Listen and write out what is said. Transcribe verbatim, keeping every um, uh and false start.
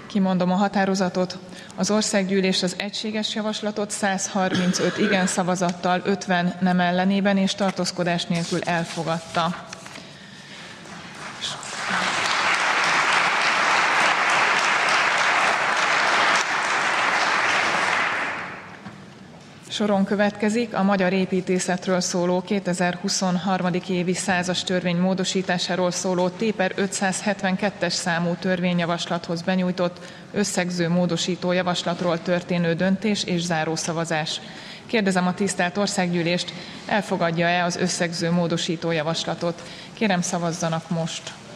Kimondom a határozatot. Az országgyűlés az egységes javaslatot száz harmincöt igen szavazattal, ötven nem ellenében és tartózkodás nélkül elfogadta. Soron következik a magyar építészetről szóló kétezer-huszonhárom. évi százas törvény módosításáról szóló T per ötszázhetvenkettes számú törvényjavaslathoz benyújtott összegző módosító javaslatról történő döntés és zárószavazás. Kérdezem a tisztelt országgyűlést, elfogadja-e az összegző módosító javaslatot? Kérem, szavazzanak most!